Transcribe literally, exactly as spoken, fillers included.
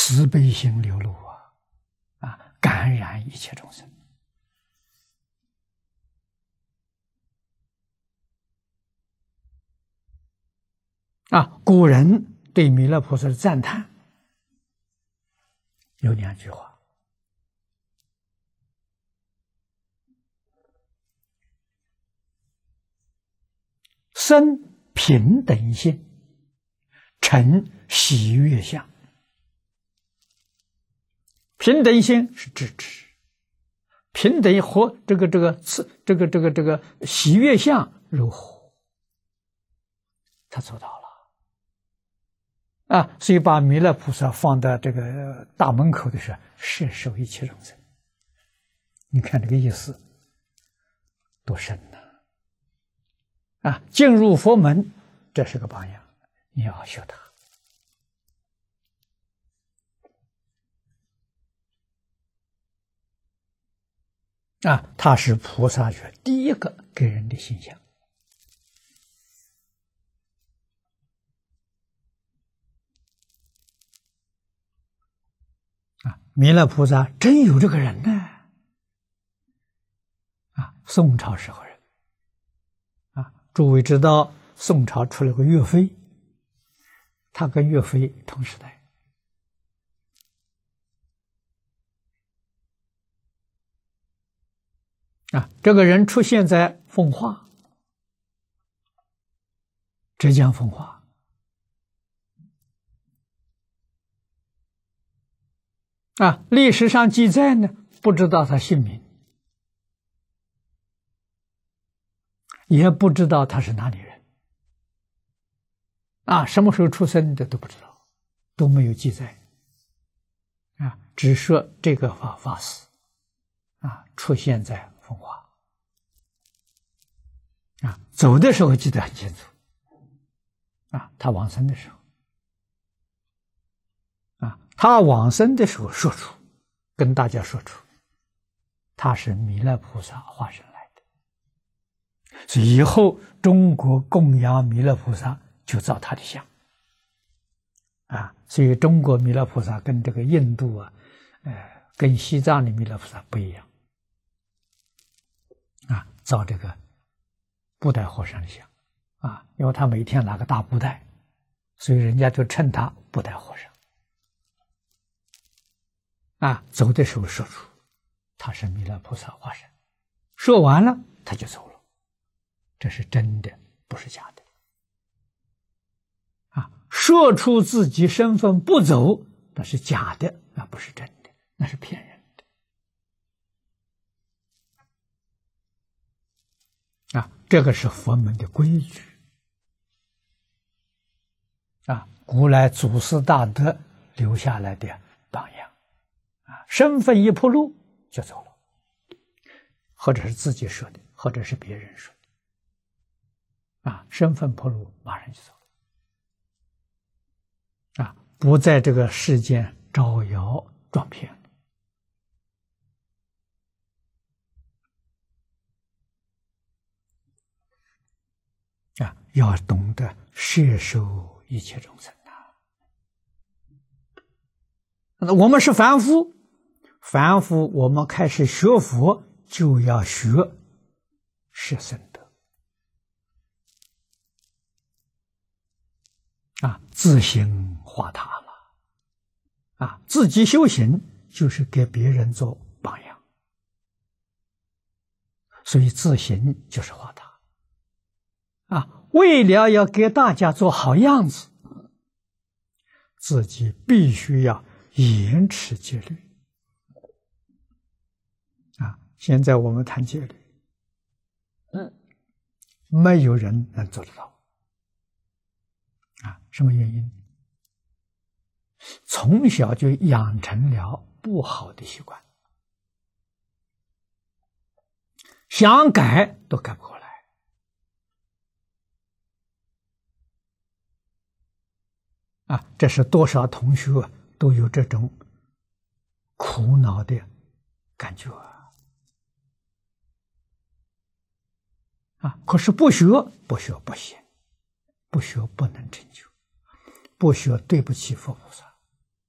慈悲心流露啊，啊，感染一切众生。啊，古人对弥勒菩萨的赞叹有两句话：生平等心，成喜悦相。平等心是支持，平等和这个这个这个这个这个喜悦相如火，他做到了。啊，所以把弥勒菩萨放在这个大门口的时候，摄受一切众生。你看这个意思多深呐！啊，进入佛门，这是个榜样，你要学它。啊，他是菩萨学第一个给人的形象。啊，弥勒菩萨真有这个人呢！啊，宋朝时候人。啊，诸位知道宋朝出了个岳飞，他跟岳飞同时代。啊，这个人出现在奉化，浙江奉化。啊，历史上记载呢，不知道他姓名，也不知道他是哪里人。啊，什么时候出生的都不知道，都没有记载。啊，只说这个法法师，啊，出现在奉化。啊，走的时候记得很清楚。啊，他往生的时候。啊，他往生的时候说出，跟大家说出，他是弥勒菩萨化身来的。所以以后中国供养弥勒菩萨就造他的像。啊，所以中国弥勒菩萨跟这个印度啊，呃，跟西藏的弥勒菩萨不一样。啊，造这个布袋和尚的像。啊，因为他每天拿个大布袋，所以人家就称他布袋和尚。啊，走的时候说出他是弥勒菩萨化身，说完了他就走了，这是真的，不是假的。啊，说出自己身份不走，那是假的，那不是真的，那是骗人的。啊，这个是佛门的规矩。啊，古来祖师大德留下来的榜样。啊，身份一暴露就走了，或者是自己说的，或者是别人说的。啊，身份暴露马上就走了。啊，不在这个世间招摇撞骗。啊，要懂得摄受一切众生啊！我们是凡夫，凡夫我们开始学佛就要学摄生德啊，自行化他了啊，自己修行就是给别人做榜样，所以自行就是化他。啊，为了要给大家做好样子，自己必须要严持戒律。啊，现在我们谈戒律，嗯，没有人能做得到。啊，什么原因？从小就养成了不好的习惯，想改都改不过来。啊，这是多少同学都有这种苦恼的感觉啊！啊，可是不学，不学不行，不学不能成就，不学对不起佛菩萨。